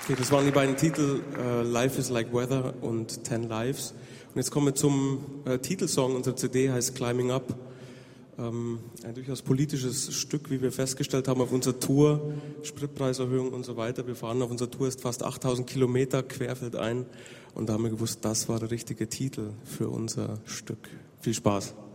Okay, das waren die beiden Titel Life is like Weather und 10 Lives. Und jetzt kommen wir zum Titelsong unserer CD, heißt Climbing Up. Ein durchaus politisches Stück, wie wir festgestellt haben auf unserer Tour, Spritpreiserhöhung und so weiter. Wir fahren auf unserer Tour jetzt fast 8000 Kilometer querfeldein und da haben wir gewusst, das war der richtige Titel für unser Stück. Viel Spaß.